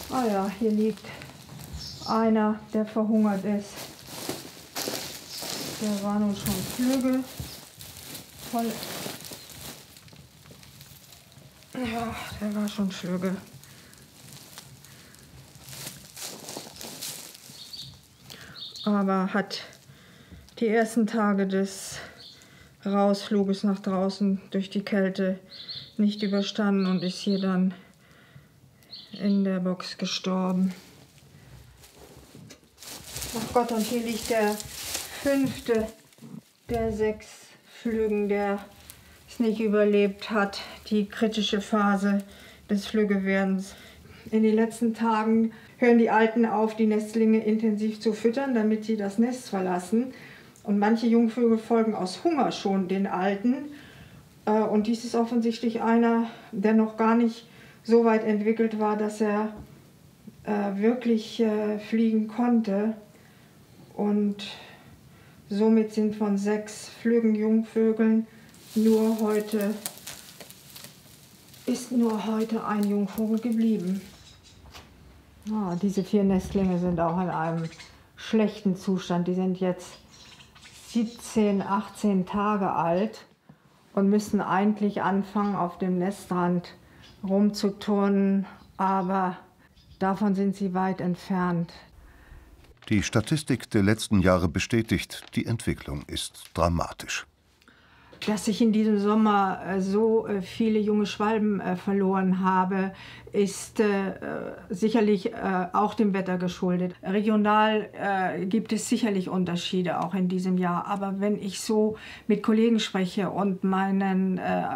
Ah ja, hier liegt einer, der verhungert ist. Der war nun schon Flügge. Voll. Ja, der war schon Flügge. Aber hat die ersten Tage des Rausfluges nach draußen durch die Kälte nicht überstanden und ist hier dann in der Box gestorben. Ach Gott, und hier liegt der 5. der 6 Flügen, der es nicht überlebt hat, die kritische Phase des Flüggewerdens. In den letzten Tagen hören die Alten auf, die Nestlinge intensiv zu füttern, damit sie das Nest verlassen. Und manche Jungvögel folgen aus Hunger schon den Alten. Und dies ist offensichtlich einer, der noch gar nicht so weit entwickelt war, dass er wirklich fliegen konnte. Und somit sind von 6 Flüggen Jungvögeln ist nur heute ein Jungvogel geblieben. Ah, diese 4 Nestlinge sind auch in einem schlechten Zustand. Die sind jetzt 17, 18 Tage alt und müssen eigentlich anfangen, auf dem Nestrand rumzuturnen, aber davon sind sie weit entfernt. Die Statistik der letzten Jahre bestätigt, die Entwicklung ist dramatisch. Dass ich in diesem Sommer so viele junge Schwalben verloren habe, ist sicherlich auch dem Wetter geschuldet. Regional gibt es sicherlich Unterschiede auch in diesem Jahr. Aber wenn ich so mit Kollegen spreche und meinen